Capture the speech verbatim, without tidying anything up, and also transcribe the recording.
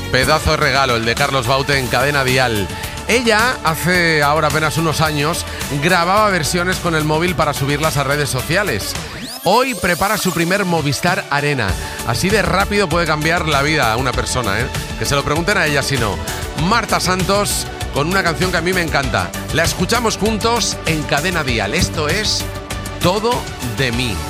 Pedazo de regalo el de Carlos Baute en Cadena Dial. Ella, hace ahora apenas unos años, grababa versiones con el móvil para subirlas a redes sociales. Hoy prepara su primer Movistar Arena. Así de rápido puede cambiar la vida a una persona, ¿eh? Que se lo pregunten a ella si no. Marta Santos, con una canción que a mí me encanta. La escuchamos juntos en Cadena Dial. Esto es Todo de mí.